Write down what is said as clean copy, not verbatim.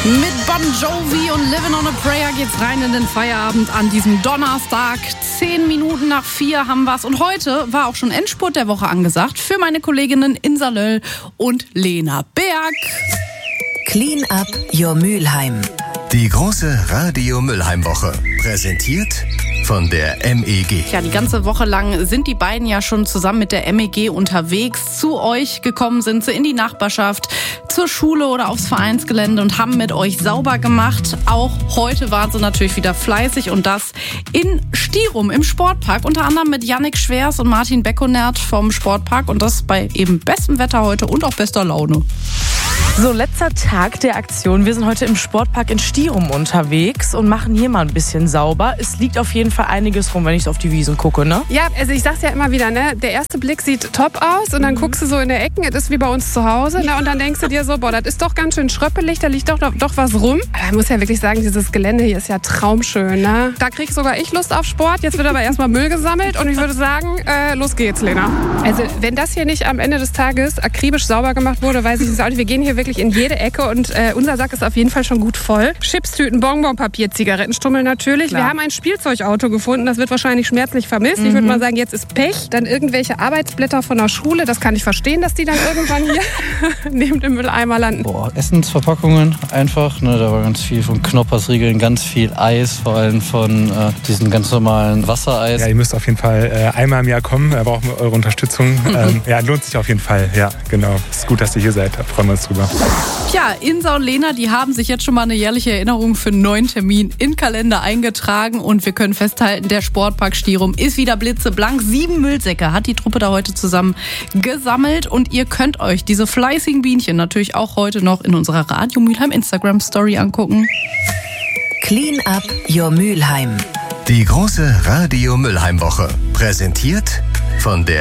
Mit Bon Jovi und Living on a Prayer geht's rein in den Feierabend an diesem Donnerstag. 4:10 haben wir's. Und heute war auch schon Endspurt der Woche angesagt für meine Kolleginnen Insa Löll und Lena Berg. Clean up your Mülheim. Die große Radio Mülheim-Woche. Präsentiert von der MEG. Ja, die ganze Woche lang sind die beiden ja schon zusammen mit der MEG unterwegs. Zu euch gekommen sind sie in die Nachbarschaft, zur Schule oder aufs Vereinsgelände und haben mit euch sauber gemacht. Auch heute waren sie natürlich wieder fleißig und das in Stirum im Sportpark. Unter anderem mit Yannick Schwers und Martin Beckonert vom Sportpark und das bei eben bestem Wetter heute und auch bester Laune. So, letzter Tag der Aktion. Wir sind heute im Sportpark in Stirum unterwegs und machen hier mal ein bisschen sauber. Es liegt auf jeden Fall einiges rum, wenn ich so auf die Wiesen gucke, ne? Ja, also ich sag's ja immer wieder, ne? Der erste Blick sieht top aus und dann guckst du so in der Ecken, es ist wie bei uns zu Hause, ne? Und dann denkst du dir so, boah, das ist doch ganz schön schröppelig, da liegt doch was rum. Aber ich muss ja wirklich sagen, dieses Gelände hier ist ja traumschön, ne? Da krieg sogar ich Lust auf Sport. Jetzt wird aber erstmal Müll gesammelt und ich würde sagen, los geht's, Lena. Also wenn das hier nicht am Ende des Tages akribisch sauber gemacht wurde, weiß ich nicht. Wir gehen hier wirklich in jede Ecke und unser Sack ist auf jeden Fall schon gut voll. Chipstüten, Bonbonpapier, Zigarettenstummel natürlich. Klar. Wir haben ein Spielzeugauto gefunden, das wird wahrscheinlich schmerzlich vermisst. Ich würde mal sagen, jetzt ist Pech. Dann irgendwelche Arbeitsblätter von der Schule, das kann ich verstehen, dass die dann irgendwann hier neben dem Mülleimer landen. Boah, Essensverpackungen einfach, ne, da war ganz viel von Knoppersriegeln, ganz viel Eis, vor allem von diesen ganz normalen Wassereis. Ja, ihr müsst auf jeden Fall einmal im Jahr kommen, wir brauchen eure Unterstützung. Ja, lohnt sich auf jeden Fall, ja, genau. Es ist gut, dass ihr hier seid, da freuen wir uns drüber. Tja, Insa und Lena, die haben sich jetzt schon mal eine jährliche Erinnerung für einen neuen Termin in den Kalender eingetragen und wir können festhalten, der Sportpark Stirum ist wieder blitzeblank. 7 Müllsäcke hat die Truppe da heute zusammen gesammelt und ihr könnt euch diese fleißigen Bienchen natürlich auch heute noch in unserer Radio Mülheim Instagram Story angucken. Clean up your Mülheim. Die große Radio Mülheim-Woche. Präsentiert von der